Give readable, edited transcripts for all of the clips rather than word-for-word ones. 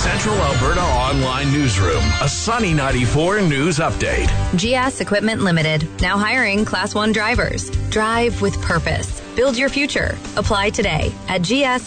Central Alberta Online Newsroom, a Sunny 94 news update. GS Equipment Limited, now hiring Class 1 drivers. Drive with purpose. Build your future. Apply today at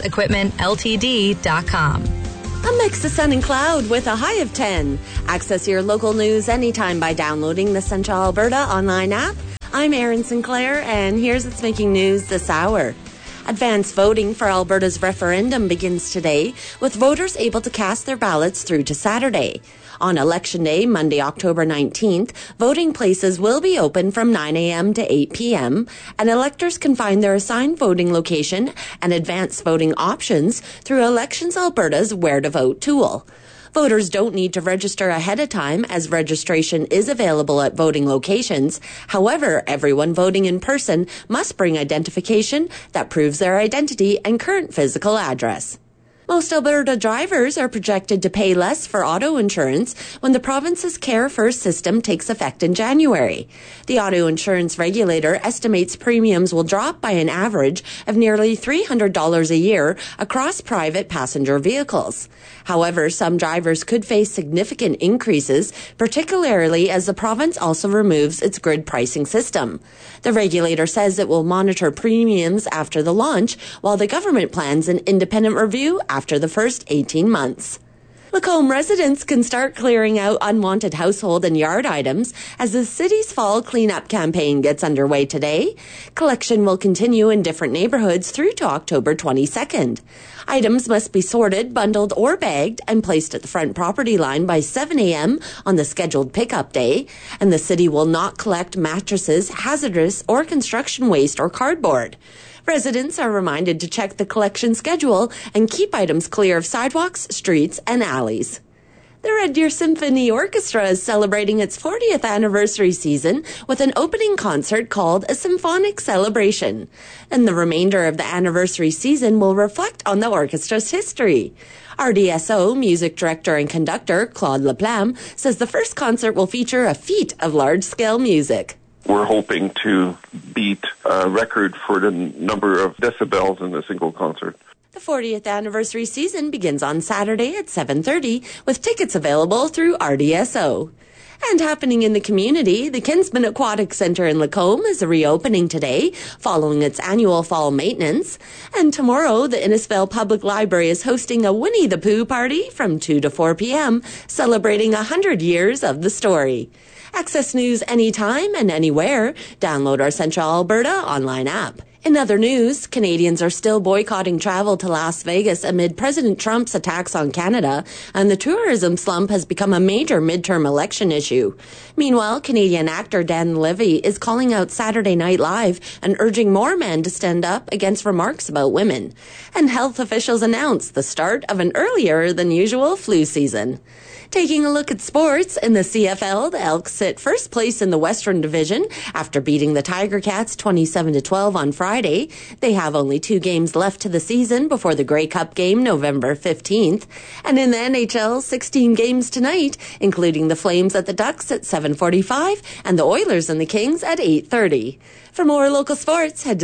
gsequipmentltd.com. A mix of sun and cloud with a high of 10. Access your local news anytime by downloading the Central Alberta Online app. I'm Erin Sinclair, and here's what's making news this hour. Advance voting for Alberta's referendum begins today, with voters able to cast their ballots through to Saturday. On Election Day, Monday, October 19th, voting places will be open from 9 a.m. to 8 p.m., and electors can find their assigned voting location and advance voting options through Elections Alberta's Where to Vote tool. Voters don't need to register ahead of time, as registration is available at voting locations. However, everyone voting in person must bring identification that proves their identity and current physical address. Most Alberta drivers are projected to pay less for auto insurance when the province's Care First system takes effect in January. The auto insurance regulator estimates premiums will drop by an average of nearly $300 a year across private passenger vehicles. However, some drivers could face significant increases, particularly as the province also removes its grid pricing system. The regulator says it will monitor premiums after the launch, while the government plans an independent review after the first 18 months. Lacombe residents can start clearing out unwanted household and yard items as the city's fall cleanup campaign gets underway today. Collection will continue in different neighborhoods through to October 22nd. Items must be sorted, bundled, or bagged and placed at the front property line by 7 a.m. on the scheduled pickup day, and the city will not collect mattresses, hazardous, or construction waste or cardboard. Residents are reminded to check the collection schedule and keep items clear of sidewalks, streets, and alleys. The Red Deer Symphony Orchestra is celebrating its 40th anniversary season with an opening concert called A Symphonic Celebration. And the remainder of the anniversary season will reflect on the orchestra's history. RDSO music director and conductor Claude Laplame says the first concert will feature a feat of large-scale music. We're hoping to beat a record for the number of decibels in a single concert. The 40th anniversary season begins on Saturday at 7:30, with tickets available through RDSO. And happening in the community, the Kinsman Aquatic Centre in Lacombe is reopening today, following its annual fall maintenance. And tomorrow, the Innisfail Public Library is hosting a Winnie the Pooh party from 2 to 4 p.m., celebrating 100 years of the story. Access news anytime and anywhere. Download our Central Alberta online app. In other news, Canadians are still boycotting travel to Las Vegas amid President Trump's attacks on Canada, and the tourism slump has become a major midterm election issue. Meanwhile, Canadian actor Dan Levy is calling out Saturday Night Live and urging more men to stand up against remarks about women. And health officials announced the start of an earlier than usual flu season. Taking a look at sports, in the CFL, the Elks sit first place in the Western Division after beating the Tiger Cats 27-12 on Friday. They have only 2 games left to the season before the Grey Cup game November 15th. And in the NHL, 16 games tonight, including the Flames at the Ducks at 7:45 and the Oilers and the Kings at 8:30. For more local sports, head to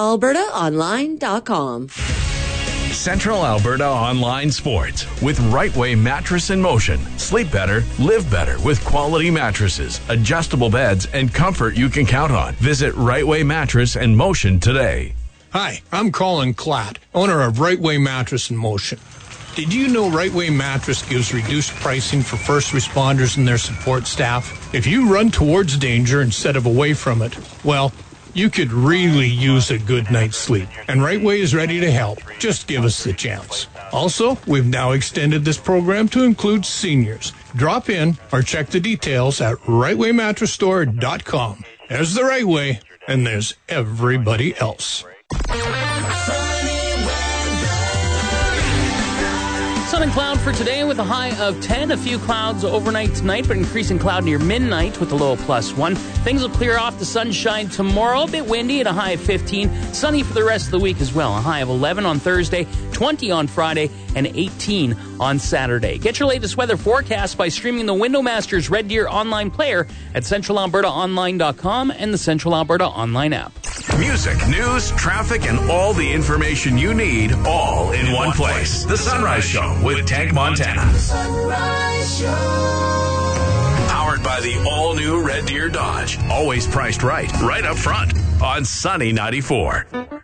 centralalbertaonline.com. Central Alberta Online Sports with Right Way Mattress in Motion. Sleep better, live better with quality mattresses, adjustable beds, and comfort you can count on. Visit Right Way Mattress in Motion today. Hi, I'm Colin Klatt, owner of Right Way Mattress in Motion. Did you know Right Way Mattress gives reduced pricing for first responders and their support staff? If you run towards danger instead of away from it, well, you could really use a good night's sleep. And Right Way is ready to help. Just give us the chance. Also, we've now extended this program to include seniors. Drop in or check the details at rightwaymattressstore.com. There's the Right Way, and there's everybody else. Sun and cloud for today with a high of 10. A few clouds overnight tonight, but increasing cloud near midnight with a low of +1. Things will clear off, the sunshine tomorrow. A bit windy at a high of 15. Sunny for the rest of the week as well. A high of 11 on Thursday, 20 on Friday, and 18 on Saturday. Get your latest weather forecast by streaming the Windowmasters Red Deer online player at centralalbertaonline.com and the Central Alberta online app. Music, news, traffic, and all the information you need all in one place. The Sunrise Show with Tank Montana. Sunrise Show. Powered by the all-new Red Deer Dodge. Always priced right up front on Sunny 94.